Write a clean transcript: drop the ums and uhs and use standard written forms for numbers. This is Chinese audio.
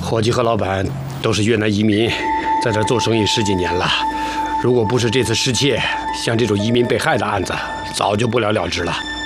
伙计和老板都是越南移民，在这做生意10几年了。如果不是这次失窃，像这种移民被害的案子，早就不了了之了。